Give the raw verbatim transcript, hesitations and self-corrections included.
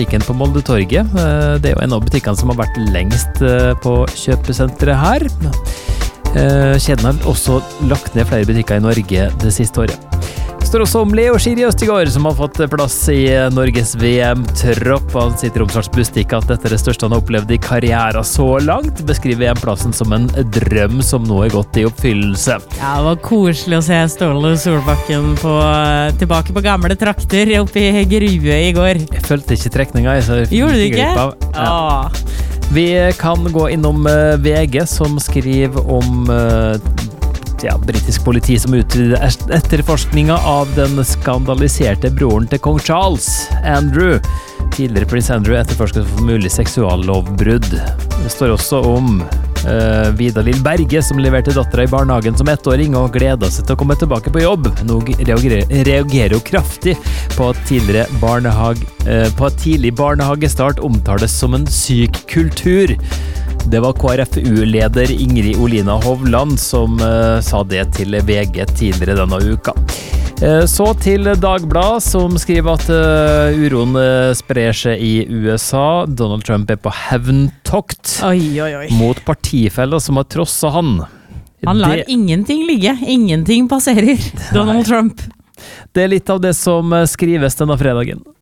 butikken på Moldetorget. Det er jo en av butikkene som har vært lengst på kjøpesenteret her. Kjeden har også lagt ned flere butikker i Norge det siste året. Det står også om Leo Schiri Østigård, som har fått plass i Norges V M-tropp. Han sitter i Romsdals Bustikk at dette er det største han har opplevd i karrieren så langt. Beskriver V M-plassen som en drøm som nå er gått i oppfyllelse. Ja, det var koselig å se Ståle Solbakken på, tilbake på gamle trakter oppe i Grue i går. Jeg følte ikke trekninga. Gjorde du ikke? Ja. Vi kan gå innom V G, som skriver om ja, britisk politi som utvider etterforskninga av den skandaliserte broren til kong Charles, Andrew. Tidligere prins Andrew etterforsket for mulig seksuallovbrudd. Det står også om uh, Vidar-Lill Berge, som leverte dattera i barnehagen som ettåring og gleda seg til å komme tilbake på jobb. Nå reagerer, reagerer jo kraftig på at tidligere barnehage, uh, på at tidlig barnehagestart omtales som en syk kultur. Det var K R F U-leder Ingrid Olina Hovland som uh, sa det til V G tidligere denne uka. Uh, så til Dagbladet, som skriver at uh, uroen uh, sprer seg i U S A. Donald Trump er på hevntokt oi, oi, oi. mot partifeller som har trosset han. Han lar det... ingenting ligge. Ingenting passerer Donald Trump. Det er litt av det som skrives denne fredagen.